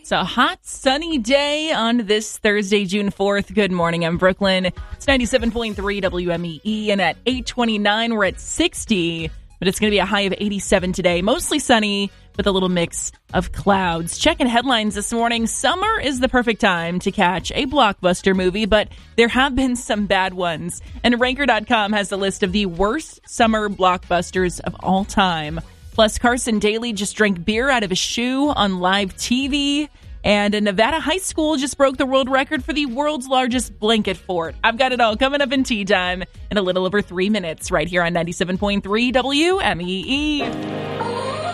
It's a hot, sunny day on this Thursday, June 4th. Good morning. I'm Brooklyn. It's 97.3 WMEE, and at 8:29, we're at 60, but it's going to be a high of 87 today. Mostly sunny with a little mix of clouds. Checking headlines this morning. Summer is the perfect time to catch a blockbuster movie, but there have been some bad ones. And Ranker.com has a list of the worst summer blockbusters of all time. Plus, Carson Daly just drank beer out of his shoe on live TV. And a Nevada high school just broke the world record for the world's largest blanket fort. I've got it all coming up in tea time in a little over 3 minutes right here on 97.3 WMEE.